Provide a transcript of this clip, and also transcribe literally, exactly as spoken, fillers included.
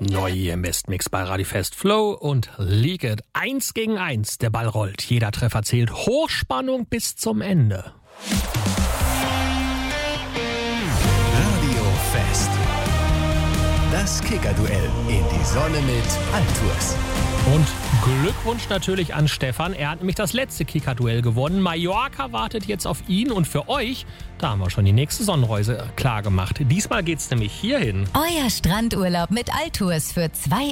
Neu hier im Bestmix bei Radio Fest Flow und Leak It. Eins gegen eins, der Ball rollt. Jeder Treffer zählt. Hochspannung bis zum Ende. Radio Fest. Das Kicker-Duell in die Sonne mit Altours. Und Glückwunsch natürlich an Stefan. Er hat nämlich das letzte Kicker-Duell gewonnen. Mallorca wartet jetzt auf ihn und für euch, da haben wir schon die nächste Sonnenreise klar gemacht. Diesmal geht's nämlich hierhin. Euer Strandurlaub mit Altours für zwei